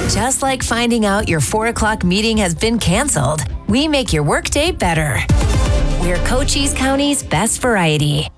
Just like finding out your 4 o'clock meeting has been canceled, we make your workday better. We're Cochise County's best variety.